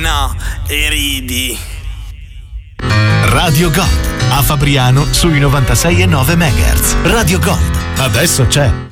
no, e ridi. Radio Gold a Fabriano sui 96,9 MHz. Radio Gold, adesso c'è.